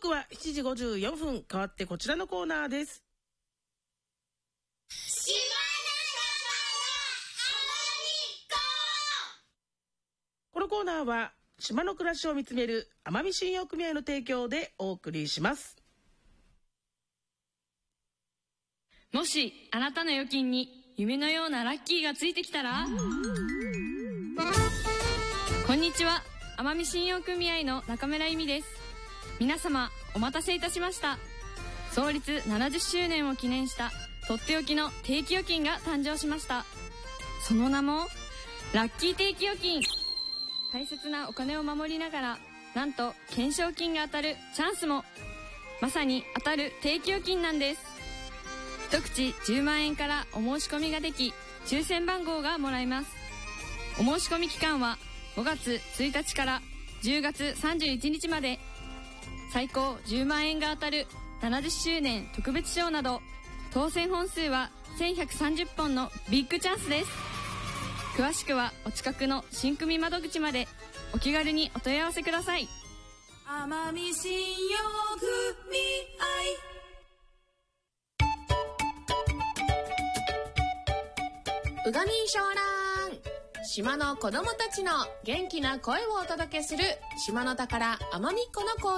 刻は7時54分。変わってこちらのコーナーです。このコーナーは島の暮らしを見つめる奄美信用組合の提供でお送りします。 もしあなたの預金に夢のようなラッキーがついてきたら、こんにちは、奄美信用組合の中村由美です。皆様お待たせいたしました。創立70周年を記念したとっておきの定期預金が誕生しました。その名もラッキー定期預金。大切なお金を守りながら、なんと懸賞金が当たるチャンスも。まさに当たる定期預金なんです。一口10万円からお申し込みができ、抽選番号がもらえます。お申し込み期間は5月1日から10月31日まで。最高10万円が当たる70周年特別賞など、当選本数は1130本のビッグチャンスです。詳しくはお近くの新組窓口までお気軽にお問い合わせください。 奄美信用組合。 うがみんしょうらん。島の子供たちの元気な声をお届けする島の宝奄美っ子のコーナー。